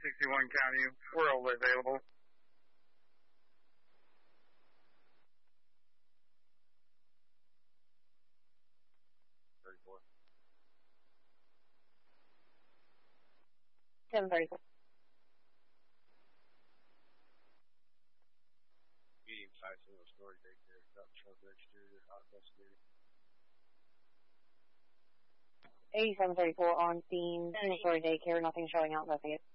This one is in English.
361 County, we're all available. $734. Medium-sized single-story daycare, got truck exterior, hot exterior. 8734 on scene, single-story daycare, nothing showing out, investigate.